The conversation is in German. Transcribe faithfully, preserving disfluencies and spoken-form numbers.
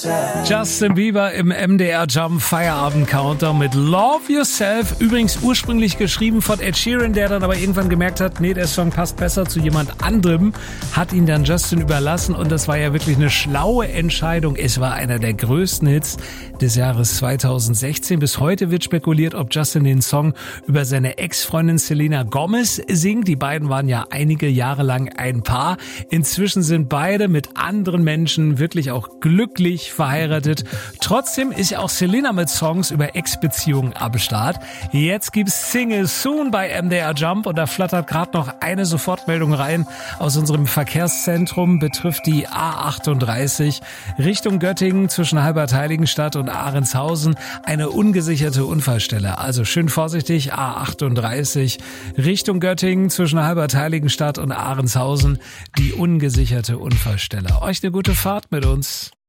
yourself. Justin Bieber im M D R Jump Feierabend Countdown mit Love Yourself. Übrigens ursprünglich geschrieben von Ed Sheeran, der dann aber irgendwann gemerkt hat, nee, der Song passt besser zu jemand anderem, hat ihn dann Justin überlassen und das war ja wirklich eine schlaue Entscheidung. Es war einer der größten Hits des Jahres zweitausendsechzehn. Bis heute wird spekuliert, ob Justin den Song über seine Ex-Freundin Selena Gomez singt. Die beiden waren ja einige Jahre lang ein Paar. Inzwischen sind beide mit anderen Menschen wirklich auch glücklich verheiratet. Trotzdem ist ja auch Selena mit Songs über Ex-Beziehungen am Start. Jetzt gibt's Single Soon bei M D R Jump und da flattert gerade noch eine Sofortmeldung rein aus unserem Verkehrszentrum, betrifft die A achtunddreißig Richtung Göttingen zwischen Halbertheiligenstadt und Ahrentshausen. Eine ungesicherte Unfallstelle. Also schön vorsichtig, A achtunddreißig Richtung Göttingen zwischen Halbertheiligenstadt und Ahrentshausen, die ungesicherte Unfallstelle. Euch eine gute Fahrt mit uns.